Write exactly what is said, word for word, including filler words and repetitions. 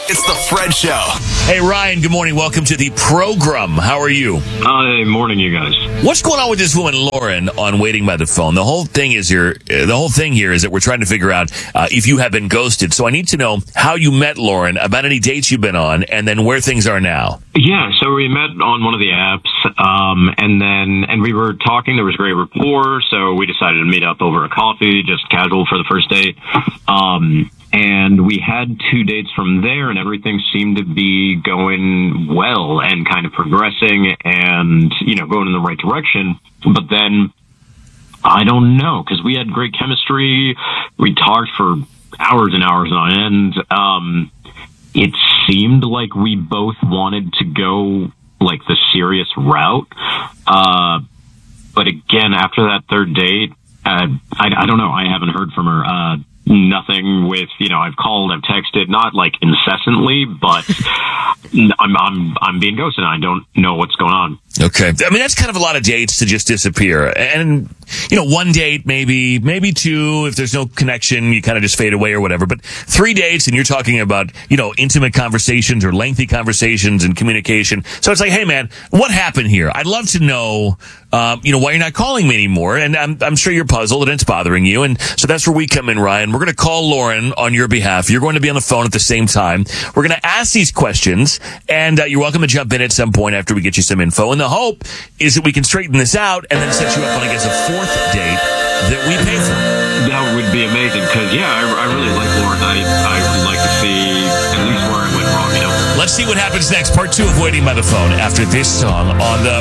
It's the Fred Show. Hey, Ryan, good morning. Welcome to the program. How are you? Hi, morning, you guys. What's going on with this woman, Lauren, on Waiting by the Phone? The whole thing is here. Uh, the whole thing here is that we're trying to figure out uh, if you have been ghosted. So I need to know how you met Lauren, about any dates you've been on, and then where things are now. Yeah, so we met on one of the apps, um, and then and we were talking. There was great rapport, so we decided to meet up over a coffee, just casual for the first date. Um, and we had two dates from there, and everything seemed to be going well and kind of progressing and, you know, going in the right direction. But then, I don't know, because we had great chemistry. We talked for hours and hours on end. Um, it seemed like we both wanted to go, like, the serious route. Uh, but again, after that third date, uh, I, I don't know. I haven't heard from her. Uh, Nothing with, you know, I've called, I've texted, not like incessantly, but I'm, I'm, I'm being ghosted. I don't know what's going on. Okay. I mean, that's kind of a lot of dates to just disappear. And, you know, one date, maybe, maybe two, if there's no connection, you kind of just fade away or whatever. But three dates and you're talking about, you know, intimate conversations or lengthy conversations and communication. So it's like, hey man, what happened here? I'd love to know, um, you know, why you're not calling me anymore. And I'm, I'm sure you're puzzled and it's bothering you. And so that's where we come in, Ryan. We're going to call Lauren on your behalf. You're going to be on the phone at the same time. We're going to ask these questions, and uh, you're welcome to jump in at some point after we get you some info. And the hope is that we can straighten this out and then set you up on, I guess, a fourth date that we pay for. That would be amazing, because, yeah, I, I really like Lauren. I, I would like to see at least where I went wrong, you know? Let's see what happens next. Part two of Waiting by the Phone after this song on the